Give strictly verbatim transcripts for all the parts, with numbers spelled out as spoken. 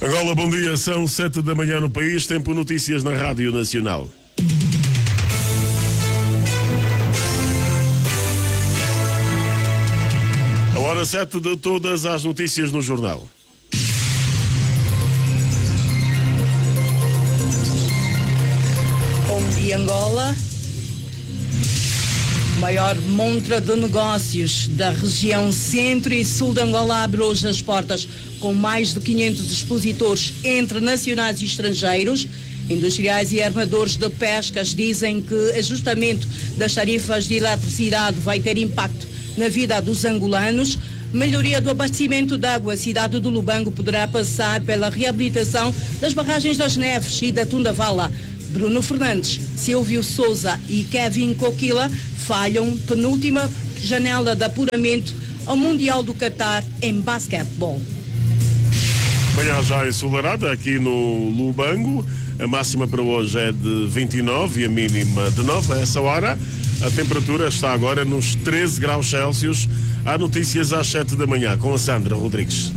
Angola, bom dia, são sete da manhã no país, tempo notícias na Rádio Nacional. A hora sete de todas as notícias no jornal. Bom dia, Angola. Maior montra de negócios da região centro e sul de Angola abre hoje as portas, com mais de quinhentos expositores entre nacionais e estrangeiros. Industriais e armadores de pescas dizem que o ajustamento das tarifas de eletricidade vai ter impacto na vida dos angolanos. Melhoria do abastecimento de água. A cidade do Lubango poderá passar pela reabilitação das barragens das Neves e da Tundavala. Bruno Fernandes, Silvio Souza e Kevin Coquila falham penúltima janela de apuramento ao Mundial do Qatar em basquetebol. Manhã já ensolarada aqui no Lubango. A máxima para hoje é de vinte e nove e a mínima de nove. A essa hora, a temperatura está agora nos treze graus Celsius. Há notícias às sete da manhã com a Sandra Rodrigues.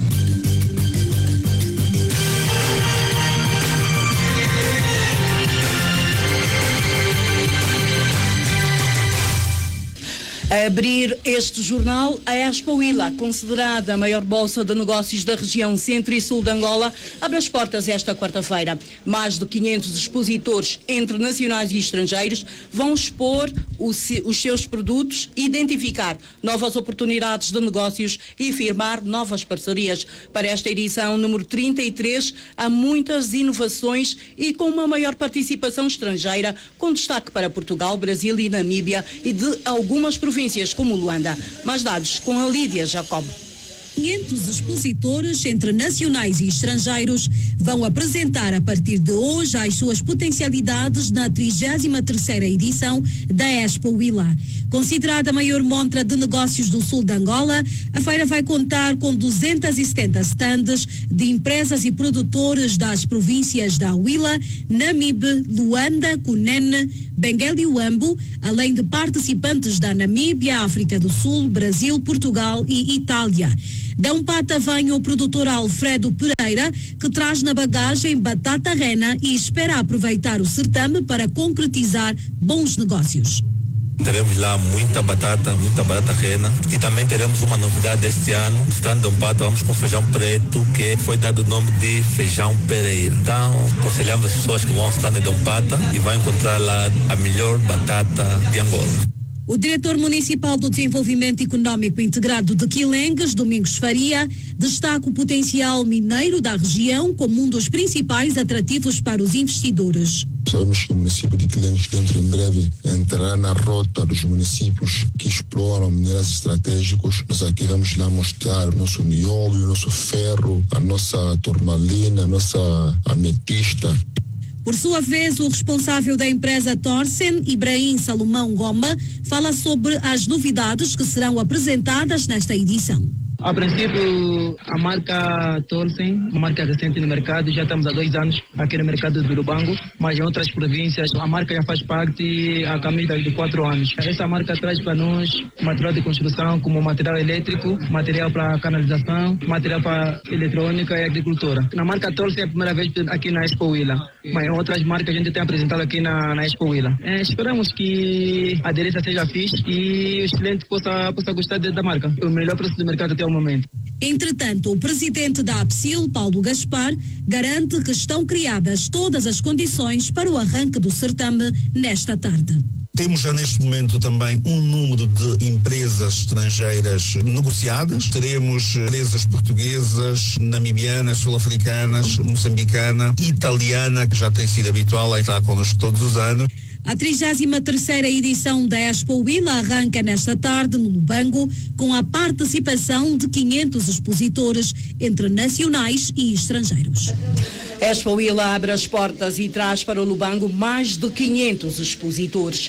A abrir este jornal, a Expo I L A, considerada a maior bolsa de negócios da região centro e sul de Angola, abre as portas esta quarta-feira. Mais de quinhentos expositores, entre nacionais e estrangeiros, vão expor os, os seus produtos, identificar novas oportunidades de negócios e firmar novas parcerias. Para esta edição número trinta e três, há muitas inovações e com uma maior participação estrangeira, com destaque para Portugal, Brasil e Namíbia e de algumas províncias como Luanda. Mais dados com a Lídia Jacob. quinhentos expositores entre nacionais e estrangeiros vão apresentar a partir de hoje as suas potencialidades na trigésima terceira edição da Expo I L A. Considerada a maior montra de negócios do sul de Angola, a feira vai contar com duzentos e setenta stands de empresas e produtores das províncias da Huila, Namibe, Luanda, Cunene, Benguela e Uambo, além de participantes da Namíbia, África do Sul, Brasil, Portugal e Itália. Da Umpata vem o produtor Alfredo Pereira, que traz na bagagem batata rena e espera aproveitar o certame para concretizar bons negócios. Teremos lá muita batata, muita batata rena e também teremos uma novidade este ano. No stand da Umpata vamos com feijão preto, que foi dado o nome de feijão Pereira. Então, aconselhamos as pessoas que vão ao stand da Umpata e vão encontrar lá a melhor batata de Angola. O diretor municipal do Desenvolvimento Económico Integrado de Quilengues, Domingos Faria, destaca o potencial mineiro da região como um dos principais atrativos para os investidores. Sabemos que o município de Quilengues, dentro em breve, entrará na rota dos municípios que exploram minerais estratégicos. Nós aqui vamos lá mostrar o nosso nióbio, o nosso ferro, a nossa turmalina, a nossa ametista. Por sua vez, o responsável da empresa Thorsen, Ibrahim Salomão Goma, fala sobre as novidades que serão apresentadas nesta edição. A princípio, a marca Thorsen, uma marca recente no mercado, já estamos há dois anos aqui no mercado do Lubango, mas em outras províncias a marca já faz parte há caminho de quatro anos. Essa marca traz para nós material de construção como material elétrico, material para canalização, material para eletrônica e agricultura. Na marca Thorsen é a primeira vez aqui na Expo I L A, mas em outras marcas a gente tem apresentado aqui na, na Expo I L A. É, esperamos que a aderência seja fixe e o cliente possa, possa gostar de, da marca. O melhor preço do mercado até o momento. Entretanto, o presidente da APSIL, Paulo Gaspar, garante que estão criadas todas as condições para o arranque do certame nesta tarde. Temos já neste momento também um número de empresas estrangeiras negociadas. Teremos empresas portuguesas, namibianas, sul-africanas, moçambicana, italiana, que já tem sido habitual a estar connosco todos os anos. A trigésima terceira edição da Expo I L A arranca nesta tarde no Lubango com a participação de quinhentos expositores entre nacionais e estrangeiros. A Expo I L A abre as portas e traz para o Lubango mais de quinhentos expositores.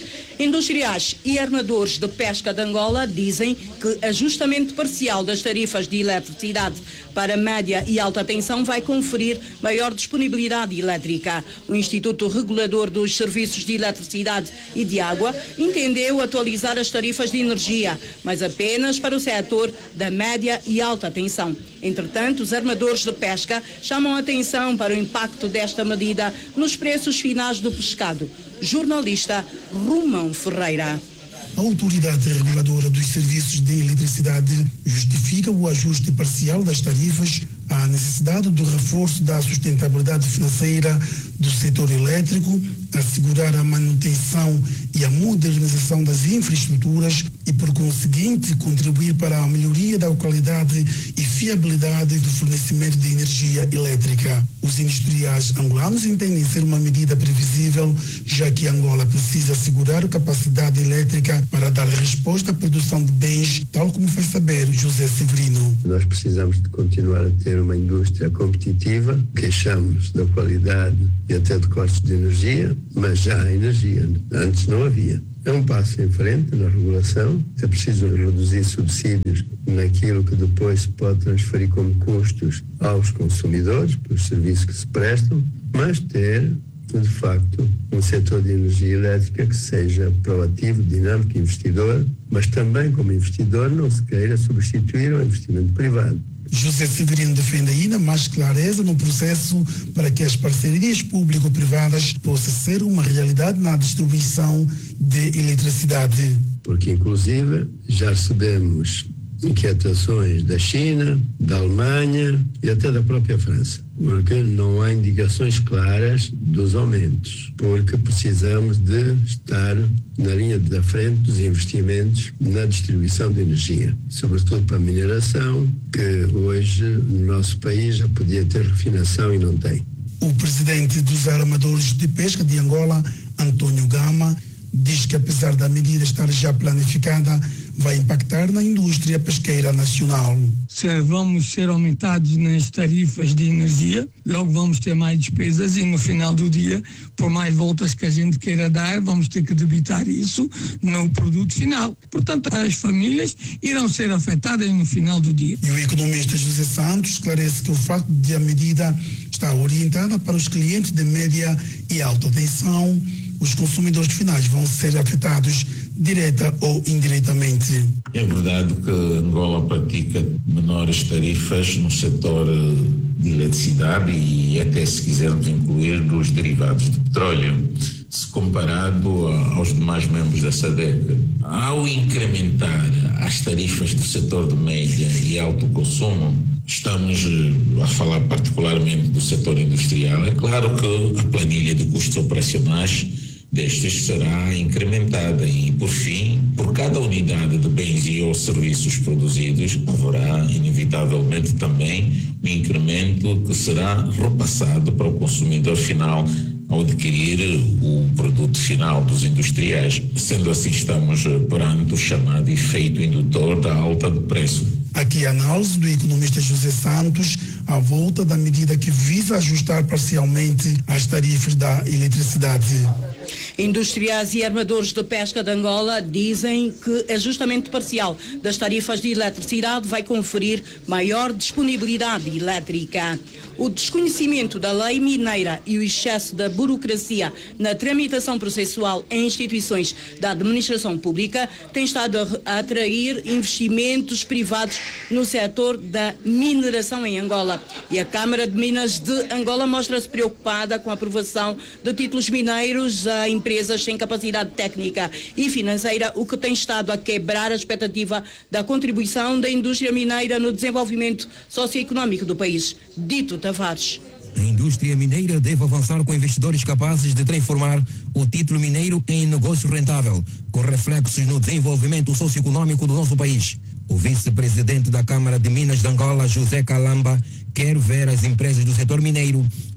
Industriais e armadores de pesca de Angola dizem que ajustamento parcial das tarifas de eletricidade para média e alta tensão vai conferir maior disponibilidade elétrica. O Instituto Regulador dos Serviços de Eletricidade e de Água entendeu atualizar as tarifas de energia, mas apenas para o setor da média e alta tensão. Entretanto, os armadores de pesca chamam a atenção para o impacto desta medida nos preços finais do pescado. Jornalista Romão Ferreira. A Autoridade Reguladora dos Serviços de Eletricidade justifica o ajuste parcial das tarifas à necessidade do reforço da sustentabilidade financeira do setor elétrico, assegurar a manutenção e a modernização das infraestruturas e, por conseguinte, contribuir para a melhoria da qualidade e fiabilidade do fornecimento de energia elétrica. Os industriais angolanos entendem ser uma medida previsível, já que Angola precisa assegurar a capacidade elétrica para dar resposta à produção de bens, tal como faz saber José Severino. Nós precisamos de continuar a ter uma indústria competitiva, queixamos da qualidade e até de custos de energia, mas já há energia, antes não havia. É um passo em frente na regulação, é preciso reduzir subsídios naquilo que depois se pode transferir como custos aos consumidores, pelos serviços que se prestam, mas ter, de facto, um setor de energia elétrica que seja proativo, dinâmico, investidor, mas também como investidor não se queira substituir ao investimento privado. José Severino defende ainda mais clareza no processo para que as parcerias público-privadas possam ser uma realidade na distribuição de eletricidade. Porque, inclusive, já recebemos inquietações da China, da Alemanha e até da própria França, porque não há indicações claras dos aumentos, porque precisamos de estar na linha da frente dos investimentos na distribuição de energia, sobretudo para a mineração, que hoje no nosso país já podia ter refinação e não tem. O presidente dos armadores de pesca de Angola, Antônio Gama, diz que apesar da medida estar já planificada, vai impactar na indústria pesqueira nacional. Se vamos ser aumentados nas tarifas de energia, logo vamos ter mais despesas e no final do dia, por mais voltas que a gente queira dar, vamos ter que debitar isso no produto final. Portanto, as famílias irão ser afetadas no final do dia. E o economista José Santos esclarece que o facto de a medida estar orientada para os clientes de média e alta tensão, os consumidores finais vão ser afetados direta ou indiretamente. É verdade que Angola pratica menores tarifas no setor de eletricidade e até, se quisermos incluir, dos derivados de petróleo, se comparado aos demais membros da SADC. Ao incrementar as tarifas do setor de média e alto consumo, estamos a falar particularmente do setor industrial. É claro que a planilha de custos operacionais destes será incrementada e, por fim, por cada unidade de bens e ou serviços produzidos, haverá inevitavelmente também um incremento que será repassado para o consumidor final ao adquirir o produto final dos industriais. Sendo assim, estamos perante o chamado efeito indutor da alta de preço. Aqui a análise do economista José Santos à volta da medida que visa ajustar parcialmente as tarifas da eletricidade. Industriais e armadores de pesca de Angola dizem que ajustamento parcial das tarifas de eletricidade vai conferir maior disponibilidade elétrica. O desconhecimento da lei mineira e o excesso da burocracia na tramitação processual em instituições da administração pública tem estado a atrair investimentos privados no setor da mineração em Angola. E a Câmara de Minas de Angola mostra-se preocupada com a aprovação de títulos mineiros a empresas sem capacidade técnica e financeira, o que tem estado a quebrar a expectativa da contribuição da indústria mineira no desenvolvimento socioeconómico do país. Dito Tavares. A indústria mineira deve avançar com investidores capazes de transformar o título mineiro em negócio rentável, com reflexos no desenvolvimento socioeconômico do nosso país. O vice-presidente da Câmara de Minas de Angola, José Calamba, quer ver as empresas do setor mineiro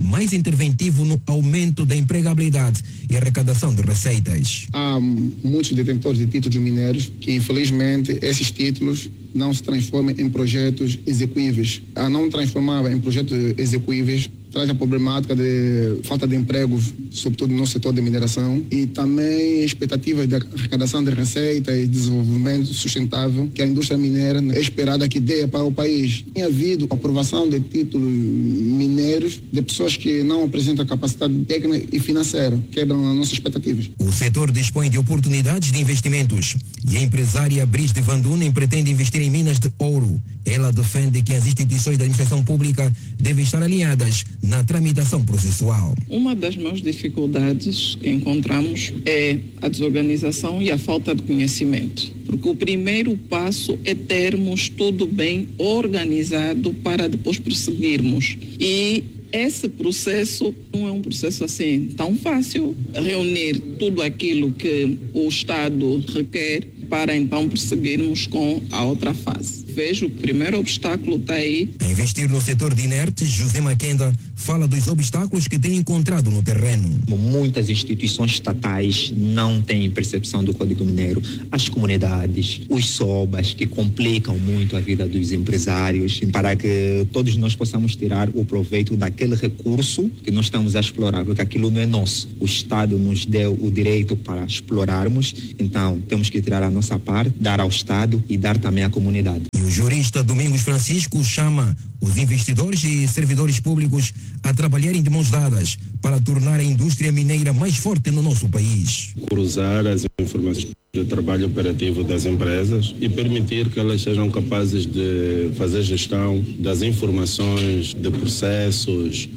mais interventivo no aumento da empregabilidade e arrecadação de receitas. Há muitos detentores de títulos mineiros que, infelizmente, esses títulos não se transformam em projetos execuíveis. A não transformar em projetos execuíveis traz a problemática de falta de empregos, sobretudo no setor de mineração, e também expectativas de arrecadação de receita e desenvolvimento sustentável que a indústria mineira é esperada que dê para o país. Tem havido aprovação de títulos mineiros de pessoas que não apresentam capacidade técnica e financeira, quebram as nossas expectativas. O setor dispõe de oportunidades de investimentos e a empresária Brice de Van Dunen pretende investir em minas de ouro. Ela defende que as instituições da administração pública devem estar alinhadas na tramitação processual. Uma das maiores dificuldades que encontramos é a desorganização e a falta de conhecimento. Porque o primeiro passo é termos tudo bem organizado para depois prosseguirmos. E esse processo não é um processo assim tão fácil. Reunir tudo aquilo que o Estado requer para então prosseguirmos com a outra fase. Vejo que o primeiro obstáculo está aí. A investir no setor de inertes, José Maquenda fala dos obstáculos que tem encontrado no terreno. Muitas instituições estatais não têm percepção do Código Mineiro. As comunidades, os SOBAs, que complicam muito a vida dos empresários, para que todos nós possamos tirar o proveito daquele recurso que nós estamos a explorar, porque aquilo não é nosso. O Estado nos deu o direito para explorarmos, então temos que tirar a nossa parte, dar ao Estado e dar também à comunidade. E o jurista Domingos Francisco chama os investidores e servidores públicos a trabalharem de mãos dadas para tornar a indústria mineira mais forte no nosso país. Cruzar as informações do trabalho operativo das empresas e permitir que elas sejam capazes de fazer gestão das informações, de processos,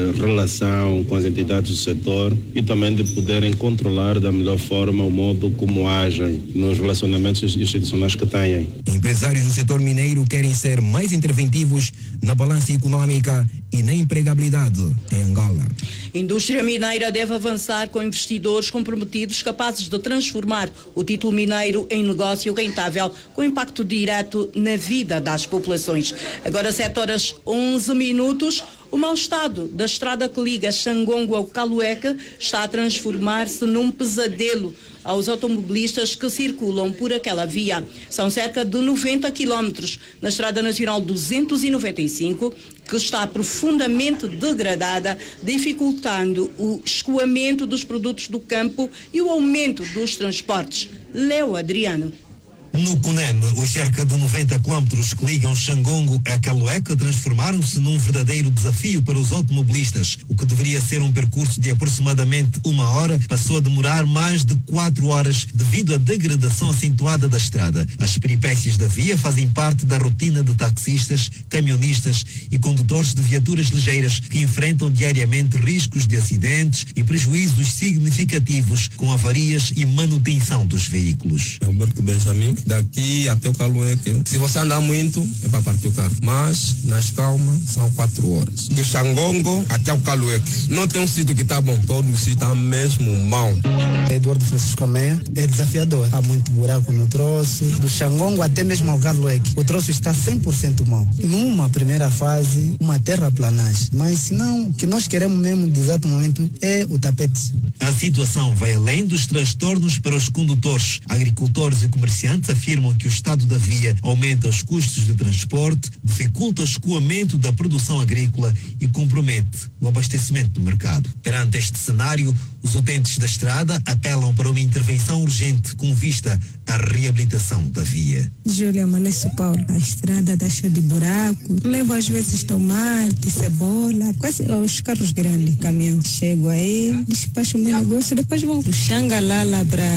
relação com as entidades do setor e também de poderem controlar da melhor forma o modo como agem nos relacionamentos institucionais que têm. Empresários do setor mineiro querem ser mais interventivos na balança econômica e na empregabilidade em Angola. A indústria mineira deve avançar com investidores comprometidos capazes de transformar o título mineiro em negócio rentável com impacto direto na vida das populações. Agora sete horas onze minutos. O mau estado da estrada que liga Xangongo ao Calueca está a transformar-se num pesadelo aos automobilistas que circulam por aquela via. São cerca de noventa quilómetros na Estrada Nacional duzentos e noventa e cinco, que está profundamente degradada, dificultando o escoamento dos produtos do campo e o aumento dos transportes. Leo Adriano. No Cunene, os cerca de noventa quilómetros que ligam Xangongo a Calueca transformaram-se num verdadeiro desafio para os automobilistas. O que deveria ser um percurso de aproximadamente uma hora passou a demorar mais de quatro horas devido à degradação acentuada da estrada. As peripécias da via fazem parte da rotina de taxistas, caminhonistas e condutores de viaturas ligeiras que enfrentam diariamente riscos de acidentes e prejuízos significativos com avarias e manutenção dos veículos. Alberto Benjamin, daqui até o Calueque, se você andar muito, é para partir o carro. Mas, nas calmas, são quatro horas. Do Xangongo até o Calueque. Não tem um sítio que está bom, todo o sítio está mesmo mau. Eduardo Francisco Meia, é desafiador. Há muito buraco no troço. Do Xangongo até mesmo ao Calueque, o troço está cem por cento mau. Numa primeira fase, uma terraplanagem. Mas, se não, o que nós queremos mesmo, de exato momento, é o tapete. A situação vai além dos transtornos para os condutores. Agricultores e comerciantes afirmam que o estado da via aumenta os custos de transporte, dificulta o escoamento da produção agrícola e compromete o abastecimento do mercado. Perante este cenário, os utentes da estrada apelam para uma intervenção urgente com vista à reabilitação da via. Júlia Malesso Paulo, a estrada está cheia de buraco, levo às vezes tomate, cebola, quase os carros grandes, caminhão. Chego aí, despacho o meu negócio, depois vou do Xangalala para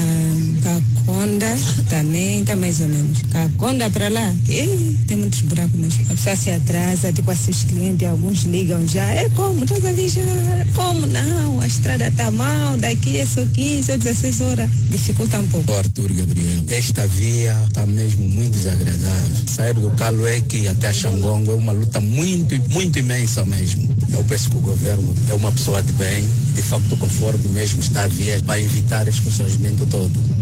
Caconda, também está mais ou menos. Caconda para lá, e tem muitos buracos mesmo. A pessoa se atrasa, tipo assim, os clientes, alguns ligam já, é como, estás a ver já, como não, a estrada está mal, daqui é só quinze ou dezesseis horas, dificulta um pouco. Arthur Gabriel, esta via está mesmo muito desagradável. Sair do Calueque até a Xangongo é uma luta muito, muito imensa mesmo. Eu penso que o governo é uma pessoa de bem, de facto, conforme mesmo está a via, para evitar esse constrangimento todo.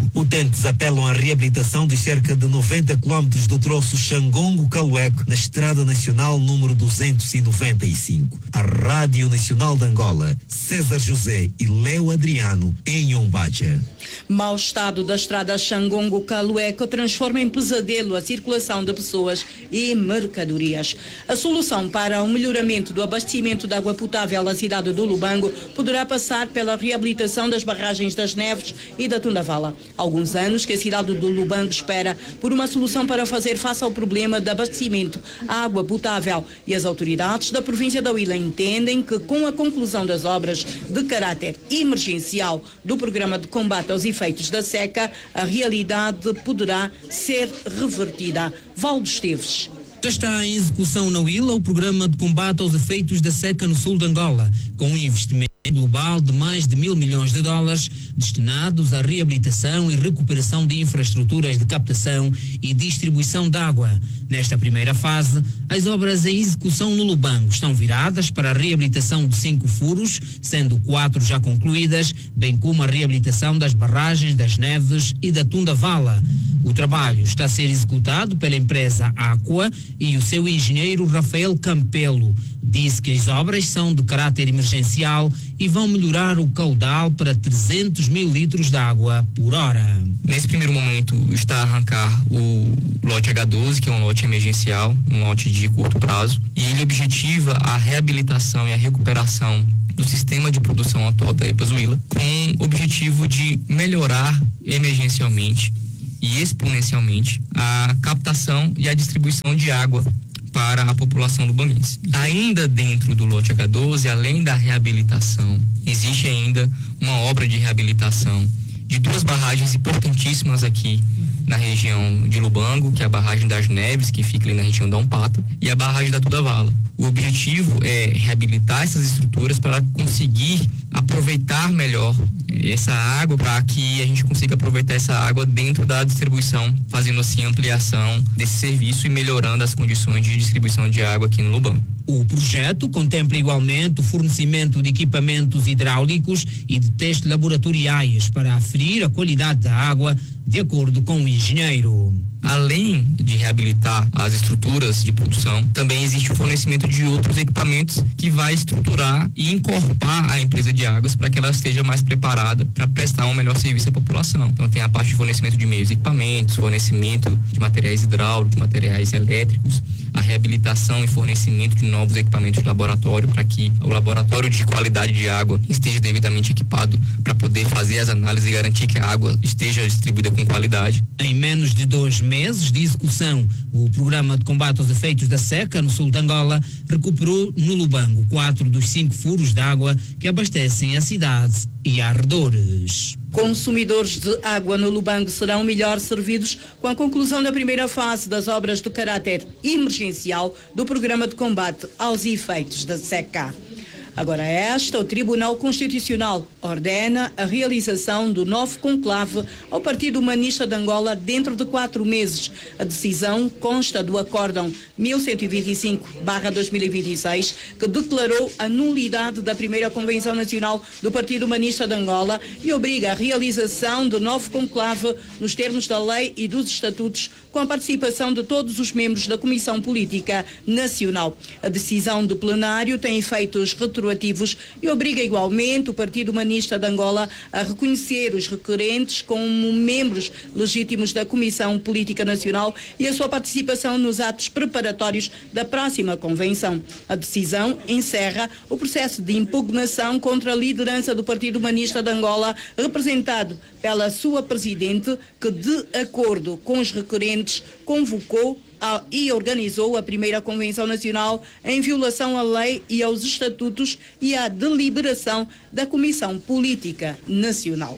Utentes apelam à reabilitação de cerca de noventa quilómetros do troço Xangongo-Calueco na Estrada Nacional número duzentos e noventa e cinco. A Rádio Nacional de Angola, César José e Leo Adriano, em Umbacha. Mau estado da estrada Xangongo-Calueco transforma em pesadelo a circulação de pessoas e mercadorias. A solução para o melhoramento do abastecimento de água potável à cidade do Lubango poderá passar pela reabilitação das barragens das Neves e da Tundavala. Há alguns anos que a cidade do Lubango espera por uma solução para fazer face ao problema de abastecimento à água potável e as autoridades da província da Huila entendem que com a conclusão das obras de caráter emergencial do programa de combate aos efeitos da seca, a realidade poderá ser revertida. Valdo Esteves. Já está em execução na Huila o programa de combate aos efeitos da seca no sul de Angola, com um investimento global de mais de mil milhões de dólares destinados à reabilitação e recuperação de infraestruturas de captação e distribuição de água. Nesta primeira fase, as obras em execução no Lubango estão viradas para a reabilitação de cinco furos, sendo quatro já concluídas, bem como a reabilitação das barragens das Neves e da Tundavala. O trabalho está a ser executado pela empresa Aqua e o seu engenheiro Rafael Campelo disse que as obras são de caráter emergencial e vão melhorar o caudal para trezentos mil litros de água por hora. Nesse primeiro momento está a arrancar o lote agá doze, que é um lote emergencial, um lote de curto prazo, e ele objetiva a reabilitação e a recuperação do sistema de produção atual da EPAS Huila, com o objetivo de melhorar emergencialmente e exponencialmente a captação e a distribuição de água para a população lubanguense. Ainda dentro do lote agá doze, além da reabilitação, existe ainda uma obra de reabilitação de duas barragens importantíssimas aqui na região de Lubango, que é a barragem das Neves, que fica ali na região da Umpata, e a barragem da Tundavala. O objetivo é reabilitar essas estruturas para conseguir aproveitar melhor essa água, para que a gente consiga aproveitar essa água dentro da distribuição, fazendo assim ampliação desse serviço e melhorando as condições de distribuição de água aqui no Lubango. O projeto contempla igualmente o fornecimento de equipamentos hidráulicos e de testes laboratoriais para aferir a qualidade da água, de acordo com o engenheiro. Além de reabilitar as estruturas de produção, também existe o fornecimento de outros equipamentos que vai estruturar e incorporar a empresa de águas para que ela esteja mais preparada para prestar um melhor serviço à população. Então tem a parte de fornecimento de meios e equipamentos, fornecimento de materiais hidráulicos, materiais elétricos, a reabilitação e fornecimento de novos equipamentos de laboratório para que o laboratório de qualidade de água esteja devidamente equipado para poder fazer as análises e garantir que a água esteja distribuída com qualidade. Em menos de dois meses de execução, o programa de combate aos efeitos da seca no sul de Angola recuperou no Lubango quatro dos cinco furos de água que abastecem a cidade e arredores. Consumidores de água no Lubango serão melhor servidos com a conclusão da primeira fase das obras de caráter emergencial do programa de combate aos efeitos da seca. Agora esta, o Tribunal Constitucional ordena a realização do novo conclave ao Partido Humanista de Angola dentro de quatro meses. A decisão consta do Acórdão mil cento e vinte e cinco barra dois mil e vinte e seis, que declarou a nulidade da primeira Convenção Nacional do Partido Humanista de Angola e obriga a realização do novo conclave nos termos da lei e dos estatutos, com a participação de todos os membros da Comissão Política Nacional. A decisão do plenário tem efeitos retroativos e obriga igualmente o Partido Humanista de Angola a reconhecer os requerentes como membros legítimos da Comissão Política Nacional e a sua participação nos atos preparatórios da próxima convenção. A decisão encerra o processo de impugnação contra a liderança do Partido Humanista de Angola, representado pela sua presidente, que, de acordo com os requerentes, convocou a, e organizou a primeira Convenção Nacional em violação à lei e aos estatutos e à deliberação da Comissão Política Nacional.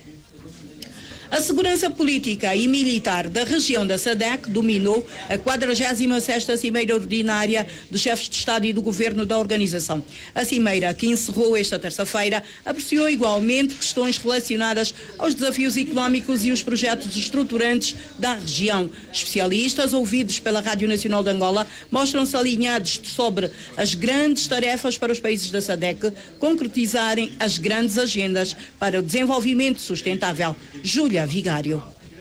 A segurança política e militar da região da SADC dominou a quadragésima sexta Cimeira Ordinária dos Chefes de Estado e do Governo da organização. A cimeira, que encerrou esta terça-feira, apreciou igualmente questões relacionadas aos desafios económicos e os projetos estruturantes da região. Especialistas ouvidos pela Rádio Nacional de Angola mostram-se alinhados sobre as grandes tarefas para os países da SADC concretizarem as grandes agendas para o desenvolvimento sustentável. Júlia Vigário.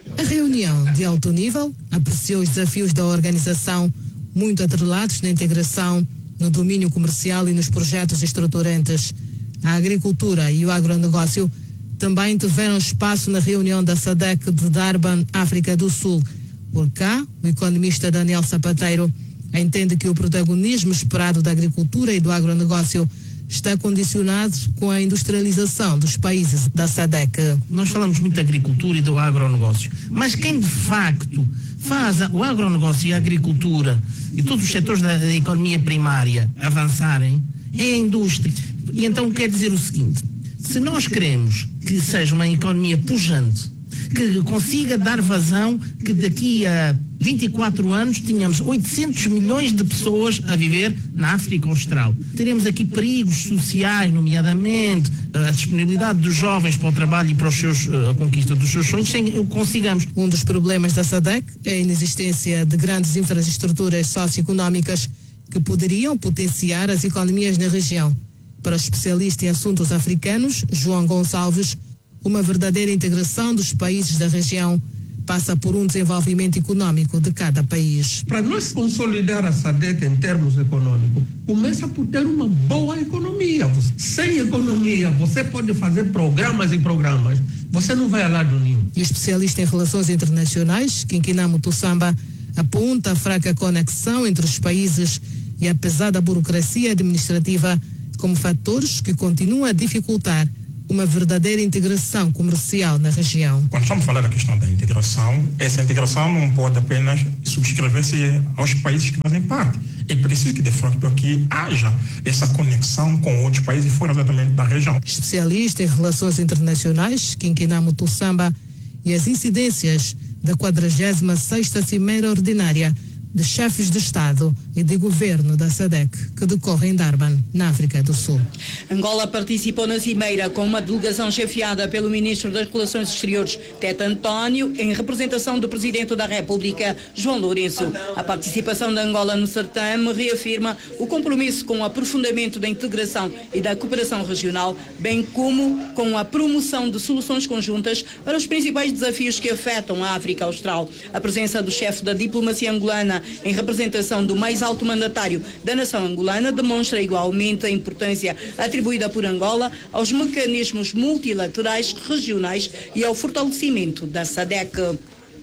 A reunião de alto nível apreciou os desafios da organização, muito atrelados na integração, no domínio comercial e nos projetos estruturantes. A agricultura e o agronegócio também tiveram espaço na reunião da SADC de Durban, África do Sul. Por cá, o economista Daniel Sapateiro entende que o protagonismo esperado da agricultura e do agronegócio está condicionado com a industrialização dos países da SADC. Nós falamos muito da agricultura e do agronegócio, mas quem de facto faz o agronegócio e a agricultura e todos os setores da, da economia primária avançarem é a indústria. E então quer dizer o seguinte: se nós queremos que seja uma economia pujante, que consiga dar vazão, que daqui a vinte e quatro anos tínhamos oitocentos milhões de pessoas a viver na África Austral. Teremos aqui perigos sociais, nomeadamente a disponibilidade dos jovens para o trabalho e para os seus, a conquista dos seus sonhos, sem que consigamos. Um dos problemas da SADC é a inexistência de grandes infraestruturas socioeconómicas que poderiam potenciar as economias na região. Para o especialista em assuntos africanos, João Gonçalves, uma verdadeira integração dos países da região passa por um desenvolvimento econômico de cada país. Para nós consolidar a SADC em termos econômicos, começa por ter uma boa economia. Sem economia, você pode fazer programas e programas. Você não vai a lado nenhum. E o especialista em relações internacionais, Kinkinamo Tussamba, aponta a fraca conexão entre os países e a pesada burocracia administrativa como fatores que continuam a dificultar uma verdadeira integração comercial na região. Quando estamos a falar da questão da integração, essa integração não pode apenas subscrever-se aos países que fazem parte. É preciso que, de facto, aqui haja essa conexão com outros países fora exatamente da região. Especialista em relações internacionais, Kinkinamo Tussamba, e as incidências da quadragésima sexta Cimeira Ordinária de chefes de Estado e de governo da SADC, que decorre em Durban, na África do Sul. Angola participou na cimeira com uma delegação chefiada pelo Ministro das Relações Exteriores, Tete António, em representação do Presidente da República, João Lourenço. A participação da Angola no certame reafirma o compromisso com o aprofundamento da integração e da cooperação regional, bem como com a promoção de soluções conjuntas para os principais desafios que afetam a África Austral. A presença do chefe da diplomacia angolana em representação do mais alto mandatário da nação angolana demonstra igualmente a importância atribuída por Angola aos mecanismos multilaterais regionais e ao fortalecimento da SADC.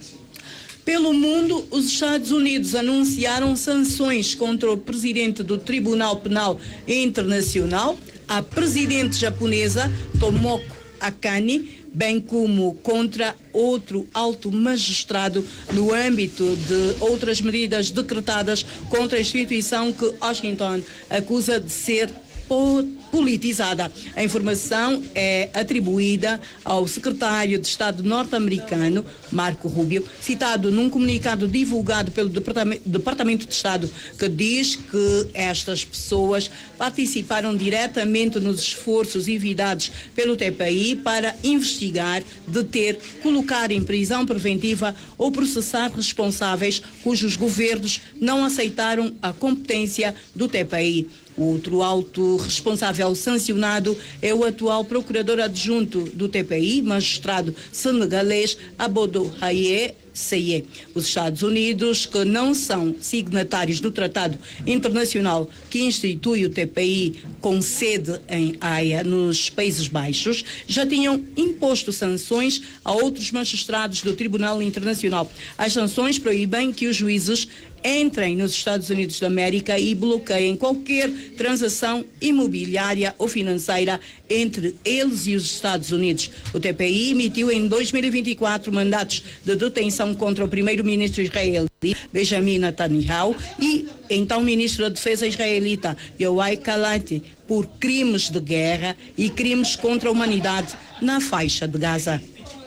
Pelo mundo, os Estados Unidos anunciaram sanções contra o presidente do Tribunal Penal Internacional, a presidente japonesa Tomoko Akane, bem como contra outro alto magistrado no âmbito de outras medidas decretadas contra a instituição que Washington acusa de ser politizada. A informação é atribuída ao secretário de Estado norte-americano, Marco Rubio, citado num comunicado divulgado pelo Departamento de Estado, que diz que estas pessoas participaram diretamente nos esforços enviados pelo T P I para investigar, deter, colocar em prisão preventiva ou processar responsáveis cujos governos não aceitaram a competência do T P I. O outro alto responsável sancionado é o atual procurador adjunto do T P I, magistrado senegalês Abodo Haye Seye. Os Estados Unidos, que não são signatários do Tratado Internacional que institui o T P I com sede em Haia, nos Países Baixos, já tinham imposto sanções a outros magistrados do Tribunal Internacional. As sanções proíbem que os juízes entrem nos Estados Unidos da América e bloqueiem qualquer transação imobiliária ou financeira entre eles e os Estados Unidos. O T P I emitiu em dois mil e vinte e quatro mandatos de detenção contra o primeiro-ministro israelita Benjamin Netanyahu e então ministro da Defesa israelita Yoav Gallant por crimes de guerra e crimes contra a humanidade na faixa de Gaza.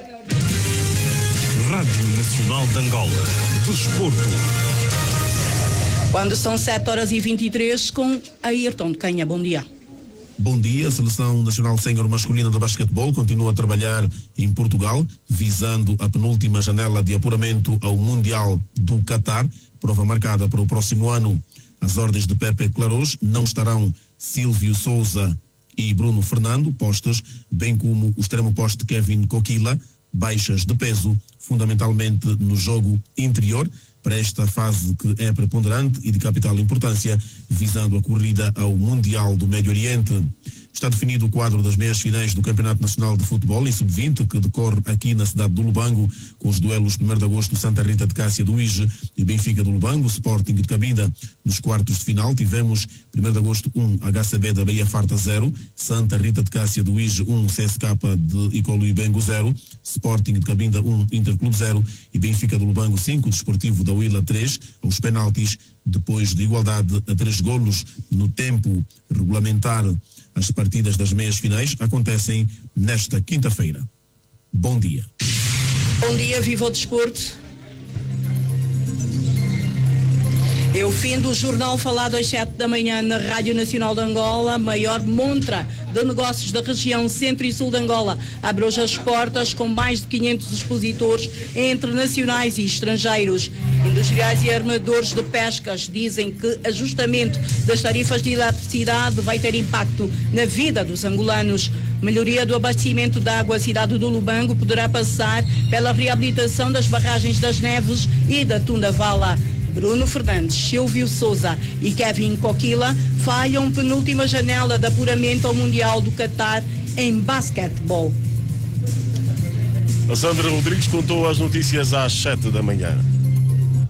Rádio Nacional de Angola. Desporto. Quando são sete horas e vinte e três, com Ayrton Canha. Bom dia. Bom dia. A Seleção Nacional Sénior Masculina de Basquetebol continua a trabalhar em Portugal, visando a penúltima janela de apuramento ao Mundial do Qatar, prova marcada para o próximo ano. As ordens de Pepe Clarós não estarão Silvio Souza e Bruno Fernando postos, bem como o extremo poste Kevin Coquila, baixas de peso, fundamentalmente no jogo interior, para esta fase que é preponderante e de capital importância, visando a corrida ao Mundial do Médio Oriente. Está definido o quadro das meias finais do Campeonato Nacional de Futebol em sub vinte, que decorre aqui na cidade do Lubango, com os duelos primeiro de agosto, Santa Rita de Cássia do Ige e Benfica do Lubango, Sporting de Cabinda. Nos quartos de final tivemos primeiro de agosto um, H C B da Bahia Farta zero, Santa Rita de Cássia do Ige um, C S K de Icolu Bengo zero, Sporting de Cabinda um, Interclube zero e Benfica do Lubango cinco, Desportivo da Huila três, aos penaltis, depois de igualdade a três golos no tempo regulamentar. As partidas das meias finais acontecem nesta quinta-feira. Bom dia. Bom dia, viva o desporto. É o fim do jornal falado às sete da manhã na Rádio Nacional de Angola. Maior montra de negócios da região centro e sul de Angola abre hoje as portas com mais de quinhentos expositores entre nacionais e estrangeiros. Industriais e armadores de pescas dizem que ajustamento das tarifas de eletricidade vai ter impacto na vida dos angolanos. Melhoria do abastecimento de água à cidade do Lubango poderá passar pela reabilitação das barragens das Neves e da Tundavala. Bruno Fernandes, Silvio Souza e Kevin Coquila falham penúltima janela de apuramento ao Mundial do Qatar em basquetebol. A Sandra Rodrigues contou as notícias às sete da manhã.